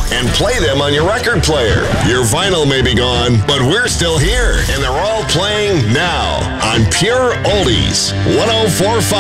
and play them on your record player. Your vinyl may be gone, but we're still here, and they're all playing now on Pure Oldies 104.5.